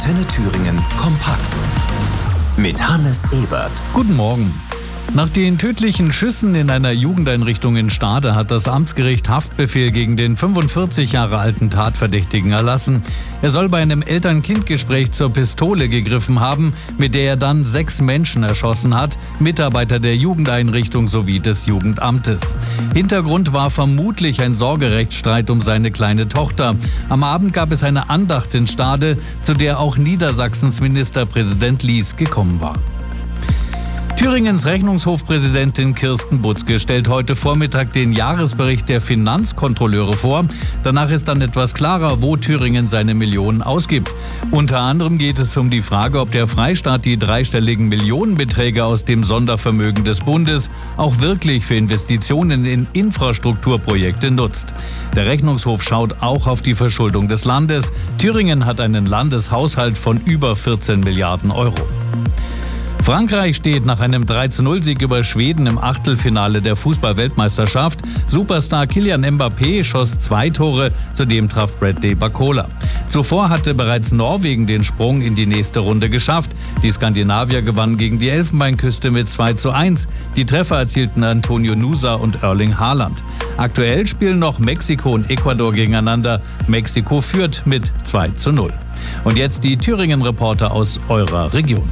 Antenne Thüringen kompakt mit Hannes Ebert. Guten Morgen. Nach den tödlichen Schüssen in einer Jugendeinrichtung in Stade hat das Amtsgericht Haftbefehl gegen den 45 Jahre alten Tatverdächtigen erlassen. Er soll bei einem Eltern-Kind-Gespräch zur Pistole gegriffen haben, mit der er dann 6 Menschen erschossen hat, Mitarbeiter der Jugendeinrichtung sowie des Jugendamtes. Hintergrund war vermutlich ein Sorgerechtsstreit um seine kleine Tochter. Am Abend gab es eine Andacht in Stade, zu der auch Niedersachsens Ministerpräsident Lies gekommen war. Thüringens Rechnungshofpräsidentin Kirsten Butzke stellt heute Vormittag den Jahresbericht der Finanzkontrolleure vor. Danach ist dann etwas klarer, wo Thüringen seine Millionen ausgibt. Unter anderem geht es um die Frage, ob der Freistaat die dreistelligen Millionenbeträge aus dem Sondervermögen des Bundes auch wirklich für Investitionen in Infrastrukturprojekte nutzt. Der Rechnungshof schaut auch auf die Verschuldung des Landes. Thüringen hat einen Landeshaushalt von über 14 Milliarden Euro. Frankreich steht nach einem 3:0-Sieg über Schweden im Achtelfinale der Fußball-Weltmeisterschaft. Superstar Kylian Mbappé schoss 2 Tore, zudem traf Bradley Barcola. Zuvor hatte bereits Norwegen den Sprung in die nächste Runde geschafft. Die Skandinavier gewannen gegen die Elfenbeinküste mit 2:1. Die Treffer erzielten Antonio Nusa und Erling Haaland. Aktuell spielen noch Mexiko und Ecuador gegeneinander. Mexiko führt mit 2:0. Und jetzt die Thüringen-Reporter aus eurer Region.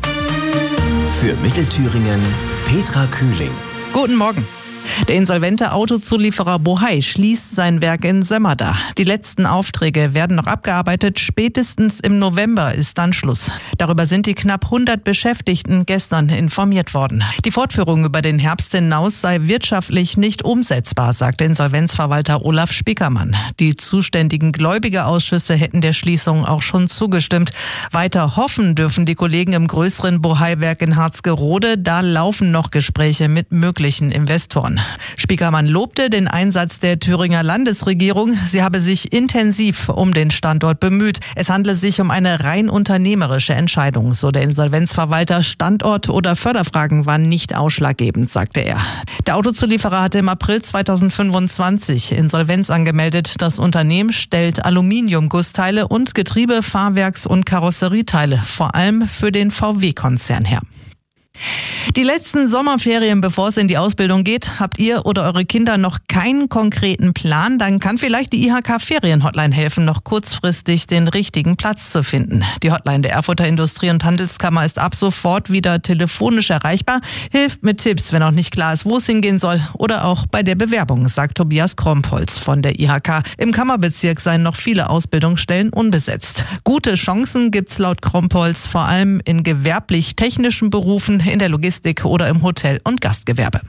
Für Mittelthüringen Petra Kühling. Guten Morgen. Der insolvente Autozulieferer Bohai schließt sein Werk in Sömmerda. Die letzten Aufträge werden noch abgearbeitet. Spätestens im November ist dann Schluss. Darüber sind die knapp 100 Beschäftigten gestern informiert worden. Die Fortführung über den Herbst hinaus sei wirtschaftlich nicht umsetzbar, sagt Insolvenzverwalter Olaf Spiekermann. Die zuständigen Gläubigerausschüsse hätten der Schließung auch schon zugestimmt. Weiter hoffen dürfen die Kollegen im größeren Bohai-Werk in Harzgerode. Da laufen noch Gespräche mit möglichen Investoren. Spiekermann lobte den Einsatz der Thüringer Landesregierung. Sie habe sich intensiv um den Standort bemüht. Es handle sich um eine rein unternehmerische Entscheidung, so der Insolvenzverwalter. Standort oder Förderfragen waren nicht ausschlaggebend, sagte er. Der Autozulieferer hatte im April 2025 Insolvenz angemeldet. Das Unternehmen stellt Aluminiumgussteile und Getriebe-, Fahrwerks- und Karosserieteile, vor allem für den VW-Konzern her. Die letzten Sommerferien, bevor es in die Ausbildung geht, habt ihr oder eure Kinder noch keinen konkreten Plan? Dann kann vielleicht die IHK-Ferien-Hotline helfen, noch kurzfristig den richtigen Platz zu finden. Die Hotline der Erfurter Industrie- und Handelskammer ist ab sofort wieder telefonisch erreichbar, hilft mit Tipps, wenn auch nicht klar ist, wo es hingehen soll, oder auch bei der Bewerbung, sagt Tobias Krompholz von der IHK. Im Kammerbezirk seien noch viele Ausbildungsstellen unbesetzt. Gute Chancen gibt's laut Krompholz vor allem in gewerblich-technischen Berufen, in der Logistik oder im Hotel- und Gastgewerbe.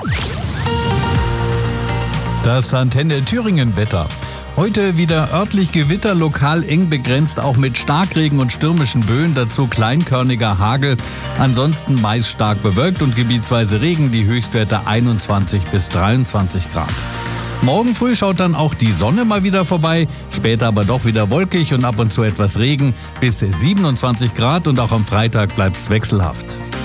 Das Antenne Thüringen-Wetter. Heute wieder örtlich Gewitter, lokal eng begrenzt, auch mit Starkregen und stürmischen Böen, dazu kleinkörniger Hagel. Ansonsten meist stark bewölkt und gebietsweise Regen, die Höchstwerte 21 bis 23 Grad. Morgen früh schaut dann auch die Sonne mal wieder vorbei, später aber doch wieder wolkig und ab und zu etwas Regen, bis 27 Grad und auch am Freitag bleibt es wechselhaft.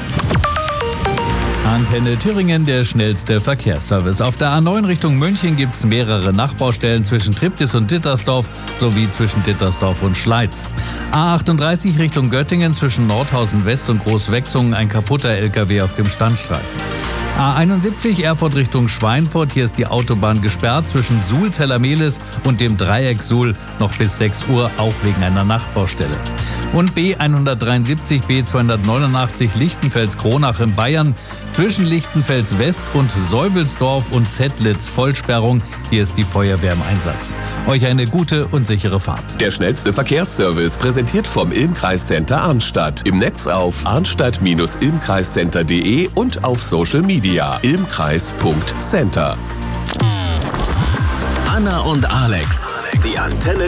Antenne Thüringen, der schnellste Verkehrsservice. Auf der A9 Richtung München gibt es mehrere Nachbaustellen zwischen Triptis und Dittersdorf sowie zwischen Dittersdorf und Schleiz. A38 Richtung Göttingen zwischen Nordhausen West und Großwechsungen ein kaputter LKW auf dem Standstreifen. A71 Erfurt Richtung Schweinfurt, hier ist die Autobahn gesperrt zwischen Suhl-Zellermehlis und dem Dreieck Suhl noch bis 6 Uhr, auch wegen einer Nachbaustelle. Und B173, B289 Lichtenfels-Kronach in Bayern zwischen Lichtenfels West und Säubelsdorf und Zettlitz Vollsperrung, hier ist die Feuerwehr im Einsatz. Euch eine gute und sichere Fahrt. Der schnellste Verkehrsservice präsentiert vom Ilm-Kreiscenter Arnstadt. Im Netz auf arnstadt-ilmkreiscenter.de und auf Social Media ilmkreis.center. Anna und Alex, die Antenne